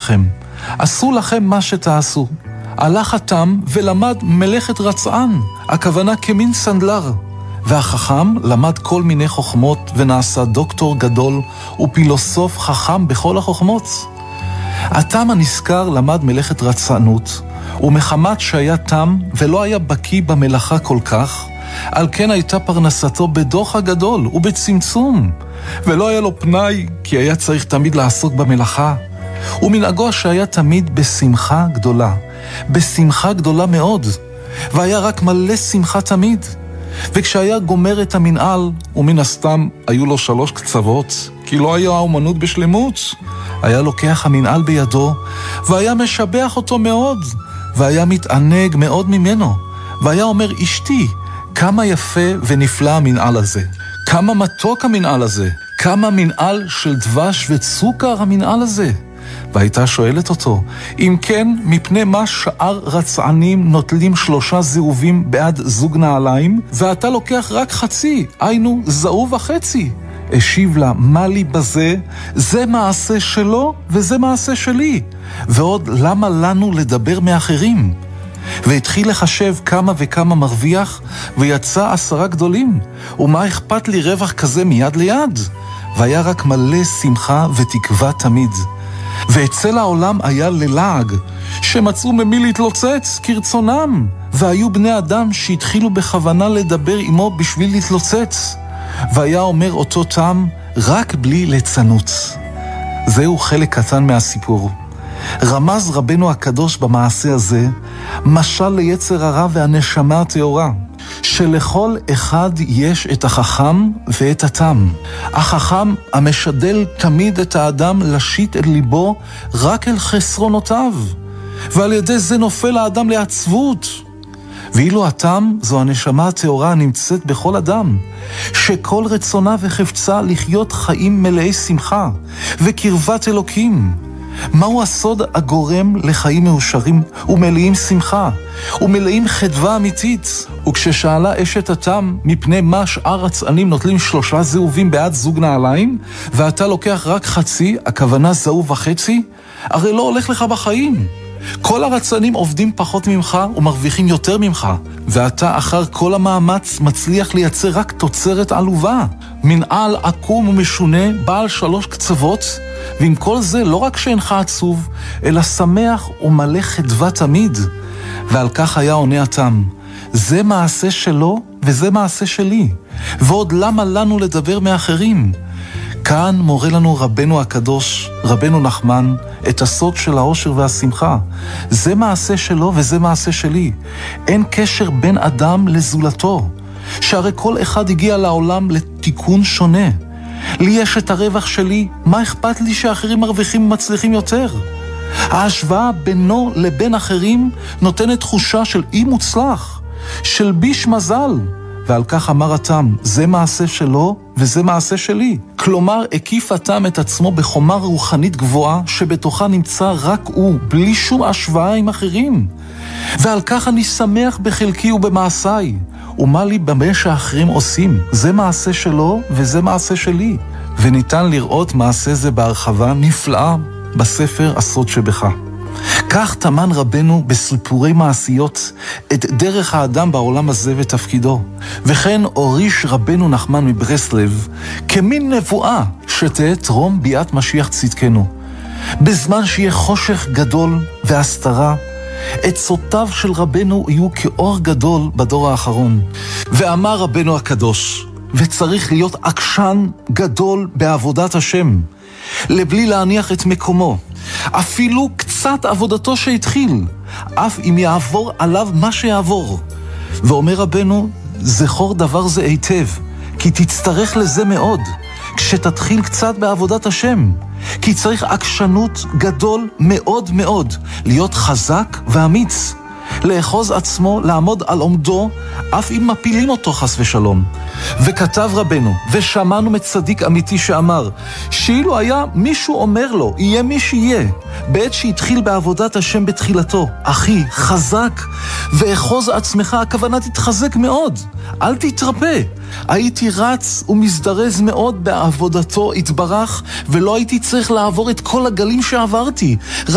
לכם, עשו לכם מה שתעשו. הלך התם ולמד מלאכת רצען, הכוונה כמין סנדלר. והחכם למד כל מיני חוכמות ונעשה דוקטור גדול ופילוסוף חכם בכל החוכמות. התם הנזכר למד מלאכת רצענות, ומחמת שהיה תם ולא היה בקיא במלאכה כל כך, על כן הייתה פרנסתו בדוח הגדול ובצמצום, ולא היה לו פנאי כי היה צריך תמיד לעסוק במלאכה. ומנהגו שהיה תמיד בשמחה גדולה, בשמחה גדולה מאוד, והיה רק מלא שמחה תמיד. וכשהיה גומר את המנהל, ומן הסתם היו לו 3 קצוות, כי לא היה האומנות בשלמות, היה לוקח המנהל בידו, והיה משבח אותו מאוד, והיה מתענג מאוד ממנו, והיה אומר, אשתי, כמה יפה ונפלא המנהל הזה, כמה מתוק המנהל הזה, כמה מנהל של דבש וצוקר המנהל הזה. והייתה שואלת אותו, אם כן, מפני מה שאר רצענים נוטלים 3 זהובים בעד זוג נעליים, ואתה לוקח רק חצי, היינו 1.5 זהוב? השיב לה, מה לי בזה? זה מעשה שלו וזה מעשה שלי. ועוד למה לנו לדבר מאחרים? והתחיל לחשב כמה וכמה מרוויח, ויצא 10 גדולים. ומה אכפת לי רווח כזה מיד ליד? והיה רק מלא שמחה ותקווה תמיד. ואצל העולם היה ללעג, שמצאו ממי להתלוצץ כרצונם, והיו בני אדם שהתחילו בכוונה לדבר עמו בשביל להתלוצץ. והיה אומר אותו תם, רק בלי ליצנות. זהו חלק קטן מהסיפור. רמז רבנו הקדוש במעשה הזה, משל ליצר הרע והנשמה הטהורה, שלכל אחד יש את החכם ואת התם. החכם המשדל תמיד את האדם לשית אל ליבו רק אל חסרונותיו, ועל ידי זה נופל האדם לעצבות. ואילו התם זו הנשמה הטהורה הנמצאת בכל אדם, שכל רצונה וחפצה לחיות חיים מלאי שמחה וקרבת אלוקים. מהו הסוד הגורם לחיים מאושרים ומלאים שמחה ומלאים חדווה אמיתית? וכששאלה אשת התם, מפני מה שאר רצענים נוטלים 3 זהובים בעד זוג נעליים, ואתה לוקח רק חצי, הכוונה 1.5 זהוב, הרי לא הולך לך בחיים. כל הרצענים עובדים פחות ממך ומרוויחים יותר ממך, ואתה אחר כל המאמץ מצליח לייצר רק תוצרת עלובה, מנהל עקום ומשונה בעל 3 קצוות, ועם כל זה לא רק שאינך עצוב, אלא שמח ומלא חדווה תמיד. ועל כך היה עונה התם, זה מעשה שלו וזה מעשה שלי, ועוד למה לנו לדבר מאחרים? כאן מורה לנו רבנו הקדוש, רבנו נחמן, את הסוד של העושר והשמחה. זה מעשה שלו וזה מעשה שלי. אין קשר בין אדם לזולתו, שהרי כל אחד הגיע לעולם לתיקון שונה. לי יש את הרווח שלי, מה אכפת לי שאחרים מרוויחים ומצליחים יותר? ההשוואה בינו לבין אחרים נותנת תחושה של אי מוצלח, של ביש מזל. ועל כך אמר התם, זה מעשה שלו וזה מעשה שלי. כלומר, הקיף התם את עצמו בחומה רוחנית גבוהה, שבתוכה נמצא רק הוא, בלי שום השוואה עם אחרים. ועל כך אני שמח בחלקי ובמעשיי. ומה לי במה שאחרים עושים? זה מעשה שלו וזה מעשה שלי. וניתן לראות מעשה זה בהרחבה נפלאה בספר הסוד שבך. כך תמן רבנו בסיפורי מעשיות את דרך האדם בעולם הזה ותפקידו. וכן הוריש רבנו נחמן מברסלב כמין נבואה שתהיה טרום ביאת משיח צדקנו. בזמן שיהיה חושך גדול והסתרה, עצותיו של רבנו יהיו כאור גדול בדור האחרון. ואמר רבנו הקדוש, וצריך להיות עקשן גדול בעבודת השם, לבלי להניח את מקומו, אפילו קצת עבודתו שהתחיל, אף אם יעבור עליו מה שיעבור. ואומר רבנו, זכור דבר זה היטב, כי תצטרך לזה מאוד, כשתתחיל קצת בעבודת השם, כי צריך עקשנות גדול מאוד מאוד, להיות חזק ואמיץ, לאחוז עצמו, לעמוד על עומדו, אף אם מפילים אותו חס ושלום. וכתב רבנו, ושמענו מצדיק אמיתי שאמר, שאילו היה מישהו אומר לו, יהיה מי שיהיה, בעת שהתחיל בעבודת השם בתחילתו, אחי, חזק, ואחוז עצמך, הכוונה תתחזק מאוד, אל תתרפא. הייתי רץ ומזדרז מאוד בעבודתו התברך, ולא הייתי צריך לעבור את כל הגלים שעברתי,